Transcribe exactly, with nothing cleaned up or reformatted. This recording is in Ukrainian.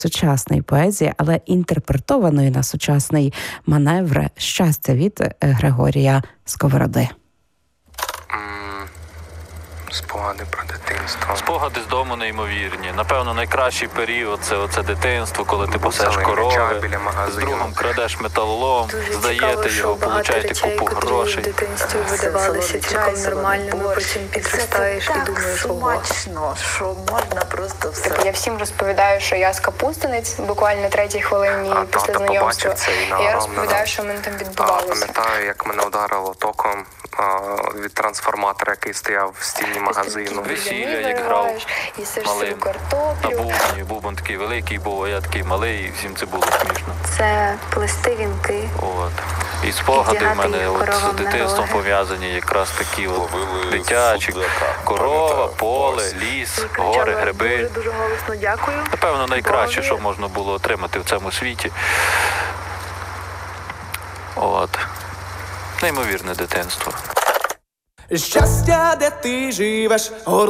сучасної поезії, але інтерпретованої на сучасний маневр «Щастя» від Григорія Сковороди. Спогади про дитинство. Спогади з дому неймовірні. Напевно, найкращий період – це оце дитинство, коли ти пасеш корови, з другом крадеш металолом, здаєте його, получаєте купу грошей. В дитинстві видавалися цілком нормальними, потім підростаєш і думаєш, ого. Смачно, що можна просто все. Типу, я всім розповідаю, що я з Капустинець, буквально на третій хвилині а, після тато знайомства. І я розповідаю, що в мене там відбувалося. Пам'ятаю, як мене ударило током від трансформатора, який стояв в стіні магазину. Весілля, як грав малим на бубні. Бубон такий великий був, а я такий малий, і всім це було смішно. Це плести вінки. От. І спогади в мене от з дитинством пов'язані якраз такі от дитячі. Корова, поле, ліс, гори, гриби. Дуже, дуже голосно дякую. Напевно, найкраще, що можна було отримати в цьому світі. От. Неймовірне дитинство. Щастя, де ти живеш,